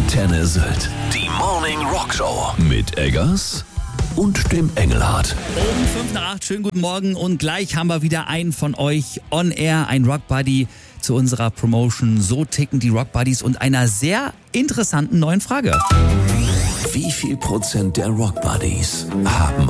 Antenne Sylt. Die Morning Rock Show mit Eggers und dem Engelhardt. Um 5 nach 8, schönen guten Morgen und gleich haben wir wieder einen von euch on air, ein Rock Buddy zu unserer Promotion So ticken die Rock Buddies und einer sehr interessanten neuen Frage. Wie viel Prozent der Rock Buddies haben